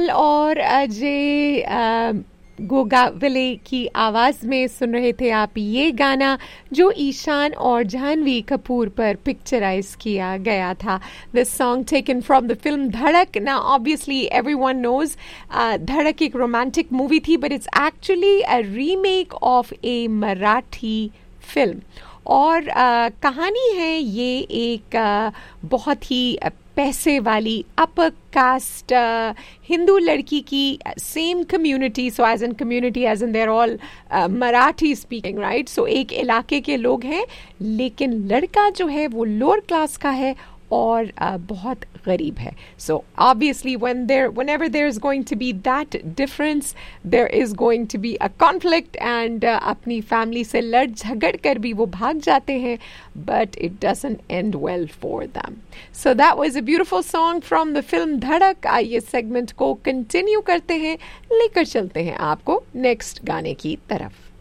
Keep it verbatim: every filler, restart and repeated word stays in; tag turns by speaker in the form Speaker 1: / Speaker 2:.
Speaker 1: Paul और अजय अ, गोगावले की आवाज में सुन रहे थे आप ये गाना जो ईशान और जाह्नवी कपूर पर पिक्चराइज किया गया था. This song taken from the film धड़क. नाउ ऑब्वियसली एवरीवन नोज धड़क एक रोमांटिक मूवी थी, but it's actually a remake of A Marathi film. और uh, कहानी है ये एक uh, बहुत ही पैसे वाली अपर कास्ट हिंदू लड़की की, same community, so as in community as in their all Marathi speaking, right. सो एक इलाके के लोग हैं, लेकिन लड़का जो है वो लोअर क्लास का है और uh, बहुत गरीब है. So obviously when there whenever there is going to be that difference, there is going to be a conflict and uh, अपनी फैमिली से लड़ झगड़ कर भी वो भाग जाते हैं, but it doesn't end well for them. So that was a beautiful song from the film धड़क. आइए सेगमेंट को कंटिन्यू करते हैं, लेकर चलते हैं आपको नेक्स्ट गाने की तरफ.